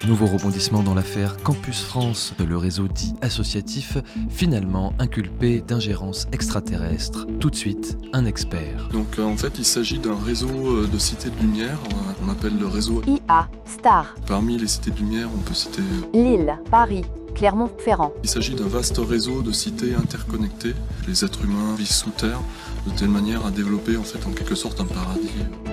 Nouveau rebondissement dans l'affaire Campus France, le réseau dit associatif, finalement inculpé d'ingérence extraterrestre. Tout de suite, un expert. Donc en fait, il s'agit d'un réseau de cités de lumière, on appelle le réseau IA, Star, Parmi les cités de lumière, on peut citer... Lille, Paris, Clermont-Ferrand. Il s'agit d'un vaste réseau de cités interconnectées. Les êtres humains vivent sous terre de telle manière à développer en fait en quelque sorte un paradis.